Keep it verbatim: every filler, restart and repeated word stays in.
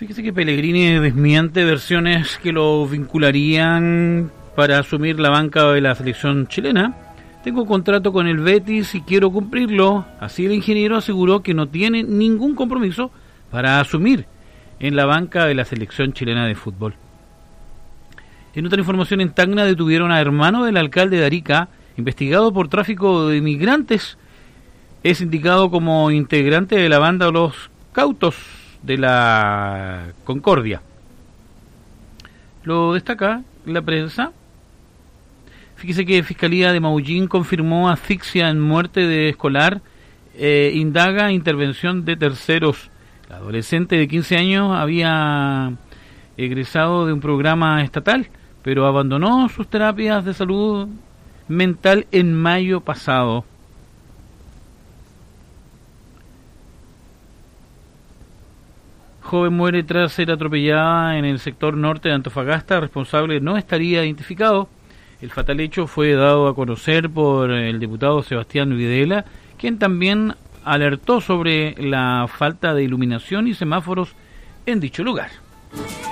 Fíjese que Pellegrini desmiente versiones que lo vincularían para asumir la banca de la selección chilena. Tengo contrato con el Betis y quiero cumplirlo. Así el ingeniero aseguró que no tiene ningún compromiso para asumir en la banca de la selección chilena de fútbol. En otra información, en Tacna detuvieron a hermano del alcalde de Arica, investigado por tráfico de inmigrantes. Es indicado como integrante de la banda Los Cautos de la Concordia. Lo destaca la prensa. Fíjese que Fiscalía de Maullín confirmó asfixia en muerte de escolar, eh, indaga intervención de terceros. La adolescente de quince años había egresado de un programa estatal, pero abandonó sus terapias de salud mental en mayo pasado. Joven muere tras ser atropellada en el sector norte de Antofagasta. Responsable no estaría identificado. El fatal hecho fue dado a conocer por el diputado Sebastián Videla, quien también alertó sobre la falta de iluminación y semáforos en dicho lugar.